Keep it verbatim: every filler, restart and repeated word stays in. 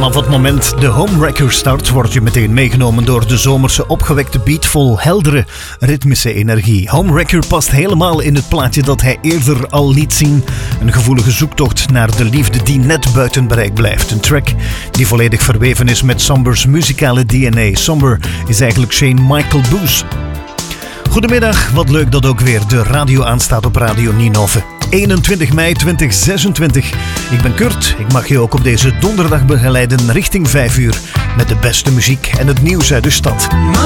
Vanaf het moment de Homewrecker start word je meteen meegenomen door de zomerse opgewekte beat vol heldere, ritmische energie. Homewrecker past helemaal in het plaatje dat hij eerder al liet zien. Een gevoelige zoektocht naar de liefde die net buiten bereik blijft. Een track die volledig verweven is met Somber's muzikale D N A. Somber is eigenlijk Shane Michael Boos. Goedemiddag, wat leuk dat ook weer de radio aanstaat op Radio Ninove. eenentwintig mei tweeduizend zesentwintig. Ik ben Kurt, ik mag je ook op deze donderdag begeleiden richting vijf uur met de beste muziek en het nieuws uit de stad.